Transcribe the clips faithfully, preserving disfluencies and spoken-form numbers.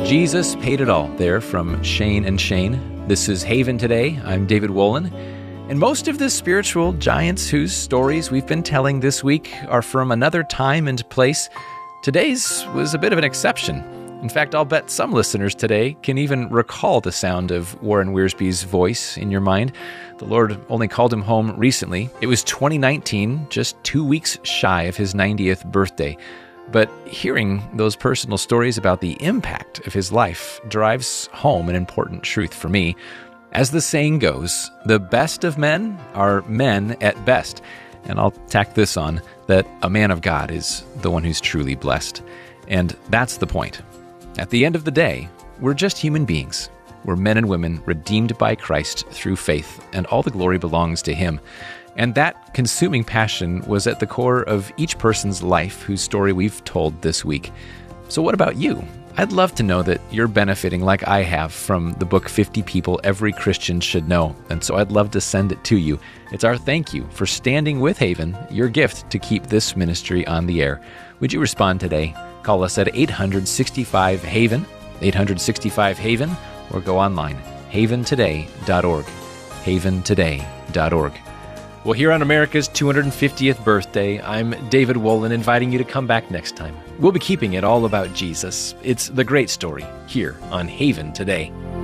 Jesus Paid It All there from Shane and Shane. This is Haven Today. I'm David Wolin. And most of the spiritual giants whose stories we've been telling this week are from another time and place. Today's was a bit of an exception. In fact, I'll bet some listeners today can even recall the sound of Warren Wiersbe's voice in your mind. The Lord only called him home recently. It was twenty nineteen, just two weeks shy of his ninetieth birthday. But hearing those personal stories about the impact of his life drives home an important truth for me. As the saying goes, the best of men are men at best. And I'll tack this on, that a man of God is the one who's truly blessed. And that's the point. At the end of the day, we're just human beings. We're men and women redeemed by Christ through faith, and all the glory belongs to Him. And that consuming passion was at the core of each person's life whose story we've told this week. So what about you? I'd love to know that you're benefiting like I have from the book fifty People Every Christian Should Know, and so I'd love to send it to you. It's our thank you for standing with Haven, your gift to keep this ministry on the air. Would you respond today? Call us at eight hundred sixty-five HAVEN, eight hundred sixty-five HAVEN, or go online, haven today dot org, haven today dot org. Well, here on America's two hundred fiftieth birthday, I'm David Wolin, inviting you to come back next time. We'll be keeping it all about Jesus. It's the great story here on Haven Today.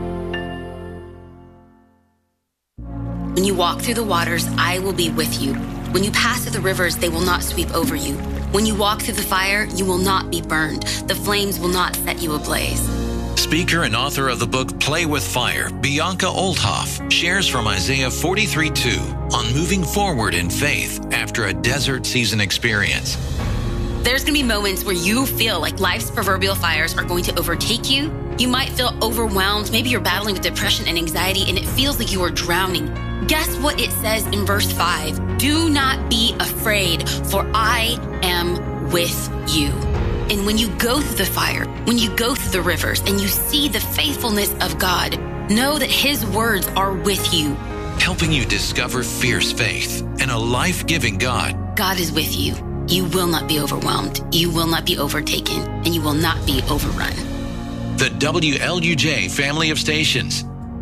When you walk through the waters, I will be with you. When you pass through the rivers, they will not sweep over you. When you walk through the fire, you will not be burned. The flames will not set you ablaze. Speaker and author of the book Play with Fire, Bianca Olthoff, shares from Isaiah forty-three two on moving forward in faith after a desert season experience. There's going to be moments where you feel like life's proverbial fires are going to overtake you. You might feel overwhelmed. Maybe you're battling with depression and anxiety, and it feels like you are drowning. Guess what it says in verse five? Do not be afraid, for I am with you. And when you go through the fire, when you go through the rivers, and you see the faithfulness of God, know that His words are with you. Helping you discover fierce faith and a life-giving God. God is with you. You will not be overwhelmed. You will not be overtaken, and you will not be overrun. The W L U J family of stations.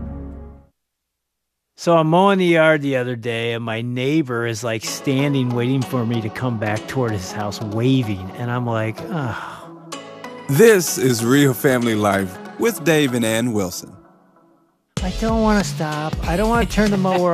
So I'm mowing the yard the other day, and my neighbor is like standing waiting for me to come back toward his house waving. And I'm like, oh. This is Real Family Life with Dave and Ann Wilson. I don't want to stop. I don't want to turn the mower